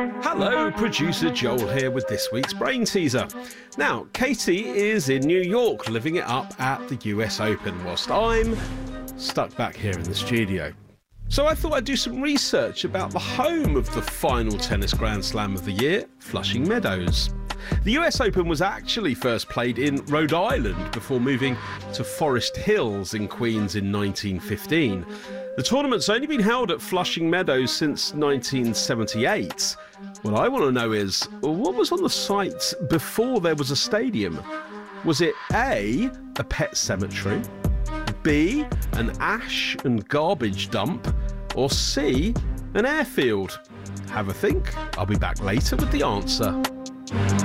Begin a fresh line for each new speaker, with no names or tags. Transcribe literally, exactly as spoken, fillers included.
Hello, producer Joel here with this week's Brain Teaser. Now, Katie is in New York living it up at the U S Open, whilst I'm stuck back here in the studio. So I thought I'd do some research about the home of the final tennis Grand Slam of the year, Flushing Meadows. The U S Open was actually first played in Rhode Island before moving to Forest Hills in Queens in nineteen fifteen. The tournament's only been held at Flushing Meadows since nineteen seventy-eight. What I want to know is, what was on the site before there was a stadium? Was it A, a pet cemetery, B, an ash and garbage dump, or C, an airfield? Have a think. I'll be back later with the answer.